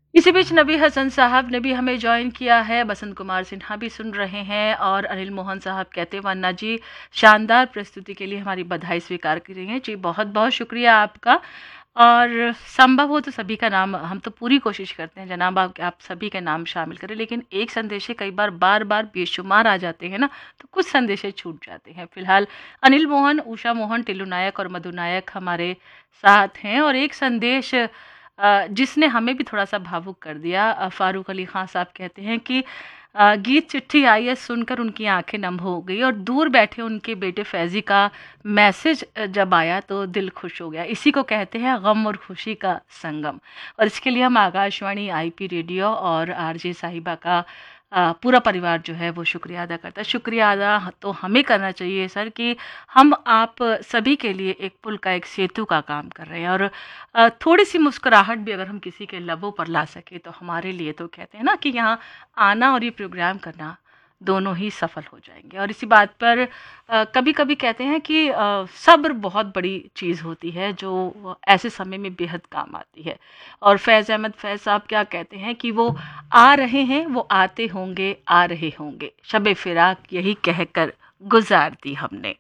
इसी बीच नबी हसन साहब ने भी हमें ज्वाइन किया है, बसंत कुमार सिन्हा भी सुन रहे हैं और अनिल मोहन साहब कहते हैं वन्ना जी शानदार प्रस्तुति के लिए हमारी बधाई स्वीकार करेंगे जी। बहुत बहुत शुक्रिया आपका। और संभव हो तो सभी का नाम, हम तो पूरी कोशिश करते हैं जनाब आप सभी के नाम शामिल करें, लेकिन एक संदेशे कई बार बार बार बेशुमार आ जाते हैं ना, तो कुछ संदेशे छूट जाते हैं। फिलहाल अनिल मोहन, उषा मोहन, टिल्लू नायक और मधु नायक हमारे साथ हैं। और एक संदेश जिसने हमें भी थोड़ा सा भावुक कर दिया, फारूक अली खान साहब कहते हैं कि गीत चिट्ठी आई है सुनकर उनकी आंखें नम हो गई और दूर बैठे उनके बेटे फैज़ी का मैसेज जब आया तो दिल खुश हो गया। इसी को कहते हैं गम और खुशी का संगम। और इसके लिए हम आकाशवाणी, आईपी रेडियो और आरजे साहिबा का पूरा परिवार जो है वो शुक्रिया अदा करता है। शुक्रिया अदा तो हमें करना चाहिए सर कि हम आप सभी के लिए एक पुल का, एक सेतु का काम कर रहे हैं। और थोड़ी सी मुस्कुराहट भी अगर हम किसी के लबों पर ला सके तो हमारे लिए, तो कहते हैं ना कि यहाँ आना और ये प्रोग्राम करना दोनों ही सफल हो जाएंगे। और इसी बात पर कभी कभी कहते हैं कि सब्र बहुत बड़ी चीज़ होती है जो ऐसे समय में बेहद काम आती है। और फैज़ अहमद फैज़ साहब क्या कहते हैं कि वो आ रहे हैं, वो आते होंगे, आ रहे होंगे, शबे फिराक यही कहकर गुजार दी हमने।